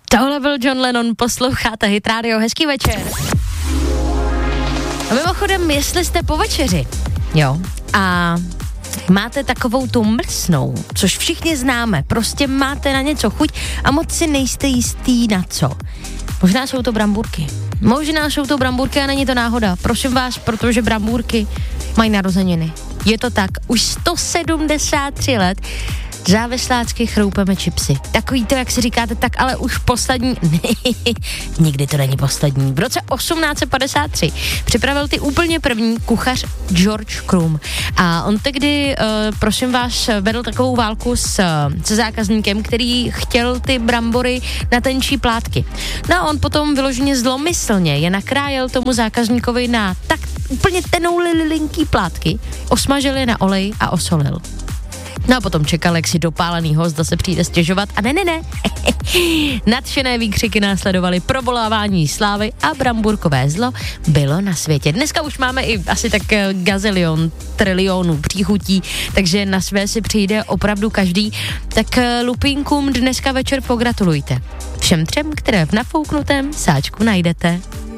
Tohle byl John Lennon, posloucháte Hit Radio, hezký večer. A mimochodem, jestli jste po večeři, jo, a máte takovou tu mrsnou, což všichni známe, prostě máte na něco chuť a moc si nejste jistý na co. Možná jsou to brambůrky. A není to náhoda. Prosím vás, protože brambůrky mají narozeniny. Je to tak, už 173 let závislácky chroupeme čipsy. Takový to, jak si říkáte, tak ale už poslední, nikdy to není poslední. V roce 1853 připravil ty úplně první kuchař George Crumb. A on tehdy, prosím vás, vedl takovou válku se zákazníkem, který chtěl ty brambory na tenčí plátky. No a on potom vyloženě zlomyslně je nakrájel tomu zákazníkovi na tak úplně tenoulinký plátky, osmažil je na olej a osolil. No a potom čekal, jak si dopálený host zase přijde stěžovat a ne. Nadšené výkřiky následovaly, provolávání slávy a bramburkové zlo bylo na světě. Dneska už máme i asi tak gazilion, trilionů příchutí, takže na své si přijde opravdu každý. Tak lupínkům dneska večer pogratulujte. Všem třem, které v nafouknutém sáčku najdete.